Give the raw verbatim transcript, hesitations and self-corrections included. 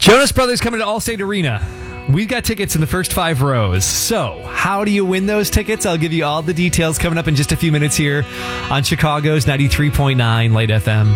Jonas Brothers coming to Allstate Arena. We've got tickets in the first five rows. So, how do you win those tickets? I'll give you all the details coming up in just a few minutes here on Chicago's ninety-three point nine Light F M.